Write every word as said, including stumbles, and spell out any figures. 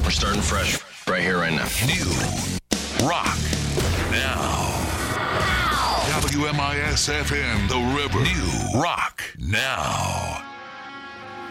We're starting fresh right here, right now. New rock now. W M I S F M, The River. New rock now.